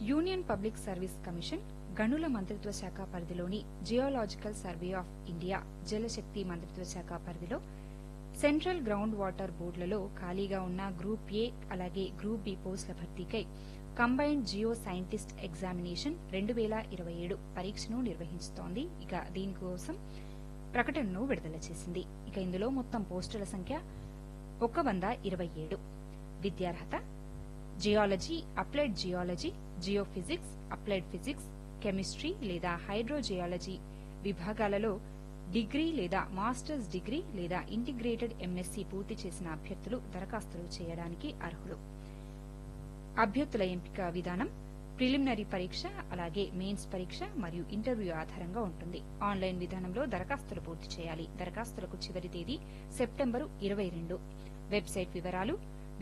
Union public service commission, గనుల మంత్రిత్వ శాఖ పరిధిలోని జియోలాజికల్ సర్వే ఆఫ్ ఇండియా, జలశక్తి మంత్రిత్వ శాఖ పరిధిలో సెంట్రల్ గ్రౌండ్ వాటర్ బోర్డులలో ఖాళీగా ఉన్న గ్రూప్ ఏ అలాగే గ్రూప్ బి పోస్టుల భర్తీకై కంబైన్డ్ జియో సైంటిస్ట్ ఎగ్జామినేషన్ 2027 పరీక్షను నిర్వహిస్తోంది. ఇక దీనికోసం ప్రకటనను విడుదల చేసింది. ఇక ఇందులో మొత్తం పోస్టుల సంఖ్య 127. విద్యార్హత geology, applied geology, geophysics, applied physics, chemistry లేదా హైడ్రోజియాలజీ విభాగాలలో డిగ్రీ లేదా మాస్టర్స్ డిగ్రీ లేదా ఇంటిగ్రేటెడ్ ఎంఎస్సీ పూర్తి చేసిన అభ్యర్థులు దరఖాస్తులు చేయడానికి అర్హులు. అభ్యర్థుల ఎంపిక విధానం ప్రిలిమినరీ పరీక్ష, అలాగే మెయిన్స్ పరీక్ష మరియు ఇంటర్వ్యూ ఆధారంగా ఉంటుంది. ఆన్లైన్ విధానంలో దరఖాస్తులు పూర్తి చేయాలి. దరఖాస్తులకు చివరి తేదీ సెప్టెంబరు 22. వెబ్సైట్ వివరాలు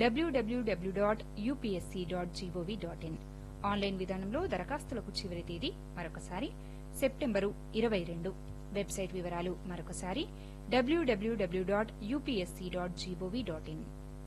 www.upsc.gov.in. ఆన్లైన్ విధానంలో దరఖాస్తులకు చివరి తేదీ మరొకసారి సెప్టెంబరు 22. వెబ్సైట్ వివరాలు మరొకసారి www.upsc.gov.in.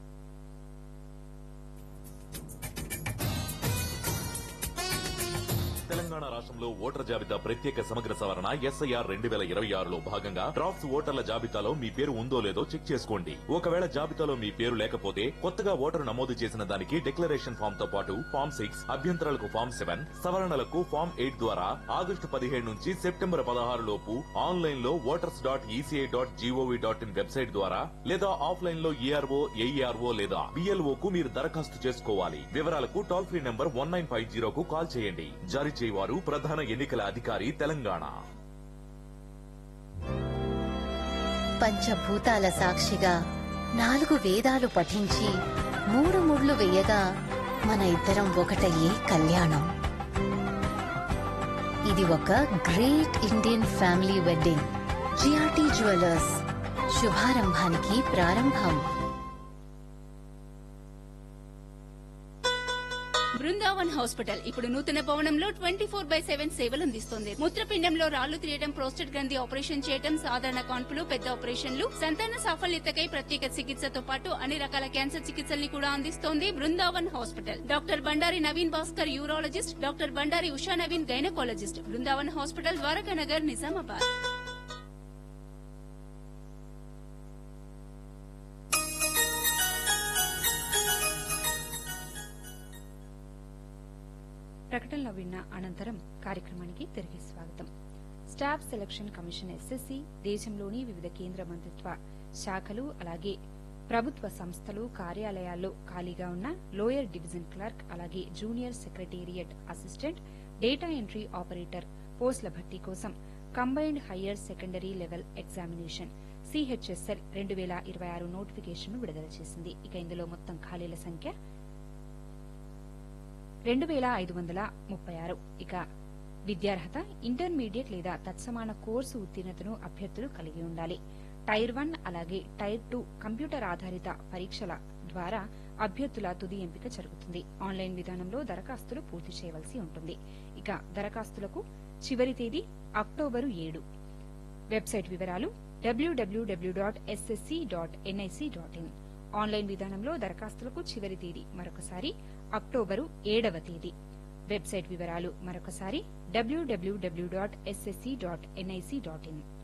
తెలంగాణ రాష్ట్రంలో ఓటర్ జాబితా ప్రత్యేక సమగ్ర సవరణ SIR 2026లో భాగంగా డ్రాఫ్ట్స్ ఓటర్ల జాబితాలో మీ పేరు ఉందో లేదో చెక్ చేసుకోండి. ఒకవేళ జాబితాలో మీ పేరు లేకపోతే కొత్తగా ఓటరు నమోదు చేసిన దానికి డిక్లరేషన్ ఫామ్ తో పాటు ఫామ్ 6, అభ్యంతరాలకు ఫామ్ 7, సవరణలకు ఫామ్ 8 ద్వారా ఆగస్టు 17 నుంచి సెప్టెంబర్ 16 లోపు ఆన్లైన్ లో voters.eci.gov.in వెబ్సైట్ ద్వారా లేదా ఆఫ్లైన్ లో ERO, AERO లేదా BLO కు మీరు దరఖాస్తు చేసుకోవాలి. వివరాలకు టోల్ ఫ్రీ నంబర్ 1950 కు కాల్ చేయండి. జారీ చేయవారు ప్రధాన ఎన్నికల అధికారి తెలంగాణ. పంచభూతాల సాక్షిగా 4 వేదాలు పఠించి 3 ముళ్ళు వేయగా మన ఇద్దరం ఒకటయ్యే కళ్యాణం. ఇది ఒక great Indian family wedding. GRT jewellers, శుభారంభానికి ప్రారంభం. బృందావన్ హాస్పిటల్ ఇప్పుడు నూతన భవనంలో 24/7 సేవలు అందిస్తోంది. మూత్రపిండంలో రాళ్లు తీయడం, ప్రోస్టేట్ గ్రంథి ఆపరేషన్ చేయడం, సాధారణ కాన్పులు, పెద్ద ఆపరేషన్లు, సంతాన సాఫల్యతకై ప్రత్యేక చికిత్సతో పాటు అన్ని రకాల క్యాన్సర్ చికిత్సల్ని కూడా అందిస్తోంది Brindavan hospital. Doctor Bandari Naveen Bhaskar urologist, doctor Bandari Usha Naveen gynaecologist. Brindavan hospital, Dwarakanagar, Nizamabad. ప్రకటనలో విన్న అనంతరం కార్యక్రమానికి తిరిగి స్వాగతం. స్టాఫ్ సెలక్షన్ కమిషన్ SSC దేశంలోని వివిధ కేంద్ర మంత్రిత్వ శాఖలు అలాగే ప్రభుత్వ సంస్థలు, కార్యాలయాల్లో ఖాళీగా ఉన్న లోయర్ డివిజన్ క్లర్క్ అలాగే junior secretariat assistant, data entry operator పోస్టుల భర్తీ కోసం combined higher secondary level examination CHSL 2026 notification విడుదల చేసింది. ఇక ఇందులో మొత్తం ఖాళీల సంఖ్య 2536. ఇక విద్యార్హత ఇంటర్మీడియట్ లేదా తత్సమాన కోర్సు ఉత్తీర్ణతను అభ్యర్థులు కలిగి ఉండాలి. టైర్ 1 అలాగే టైర్ 2 కంప్యూటర్ ఆధారిత పరీక్షల ద్వారా అభ్యర్థుల తుది ఎంపిక జరుగుతుంది. ఆన్లైన్ విధానంలో దరఖాస్తులు పూర్తి చేయవలసి ఉంటుంది. ఇక దరఖాస్తులకు చివరి తేదీ అక్టోబరు 7. వెబ్సైట్ వివరాలు www.ssc.nic.in. ఆన్లైన్ విధానంలో దరఖాస్తులకు చివరి తేదీ మరొకసారి అక్టోబరు 7. వెబ్సైట్ వివరాలు మరొకసారి www.ssc.nic.in.